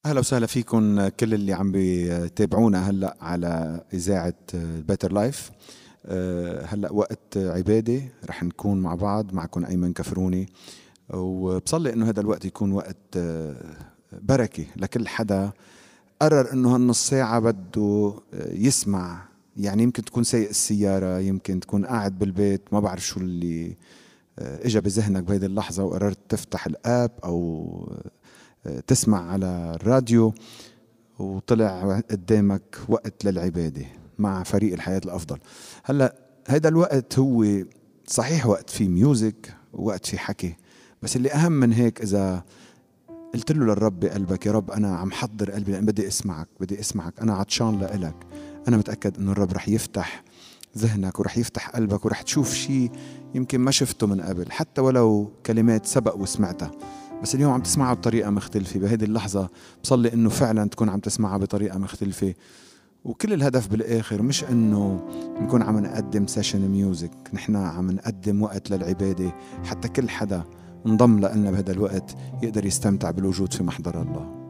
أهلا وسهلا فيكم كل اللي عم بيتابعونا هلأ على إذاعة بيتر لايف. هلأ وقت عبادة رح نكون مع بعض، معكم أيمن كفروني، وبصلي إنه هذا الوقت يكون وقت بركة لكل حدا قرر إنه هالنص ساعة بده يسمع. يعني يمكن تكون سايق السيارة، يمكن تكون قاعد بالبيت، ما بعرف شو اللي إجا بذهنك بهذه اللحظة وقررت تفتح الآب أو تسمع على الراديو وطلع قدامك وقت للعبادة مع فريق الحياة الأفضل. هلأ هيدا الوقت هو صحيح وقت فيه ميوزك، وقت فيه حكي، بس اللي أهم من هيك إذا قلت له للرب بقلبك: يا رب أنا عم حضر قلبي لأن بدي أسمعك، أنا عطشان لإلك. أنا متأكد إنه الرب رح يفتح ذهنك ورح يفتح قلبك ورح تشوف شيء يمكن ما شفته من قبل، حتى ولو كلمات سبق وسمعتها، بس اليوم عم تسمعها بطريقة مختلفة. بهذه اللحظة بصلي إنه فعلا تكون عم تسمعها بطريقة مختلفة، وكل الهدف بالآخر مش إنه نكون عم نقدم سيشن ميوزك، نحن عم نقدم وقت للعبادة حتى كل حدا انضم لنا بهذا الوقت يقدر يستمتع بالوجود في محضر الله.